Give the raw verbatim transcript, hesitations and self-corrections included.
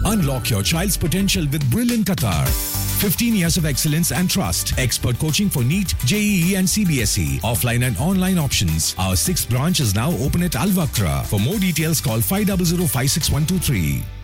Unlock your child's potential with Brilliant Qatar. fifteen years of excellence and trust. Expert coaching for NEET, J E E and C B S E. Offline and online options. Our sixth branch is now open at Al Wakra. For more details, call five zero zero five six one two three.